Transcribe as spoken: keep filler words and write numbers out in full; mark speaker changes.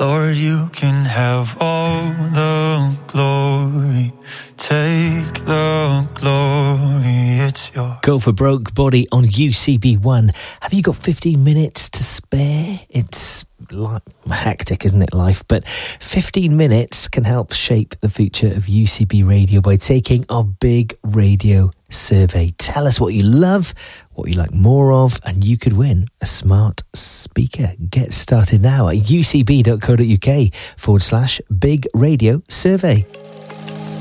Speaker 1: Lord, you can have all the glory. Take the glory, it's yours.
Speaker 2: Go for Broke Body on U C B one. Have you got fifteen minutes to spare? It's like hectic, isn't it, life? But fifteen minutes can help shape the future of U C B Radio by taking our big radio survey. Tell us what you love, what you like more of, and you could win a smart speaker. Get started now at ucb.co.uk forward slash big radio survey.